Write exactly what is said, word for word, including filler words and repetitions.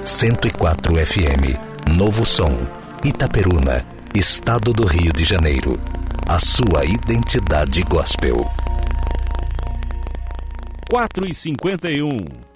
cento e quatro F M, Novo Som, Itaperuna, Estado do Rio de Janeiro. A sua identidade gospel. quatro e cinquenta e um.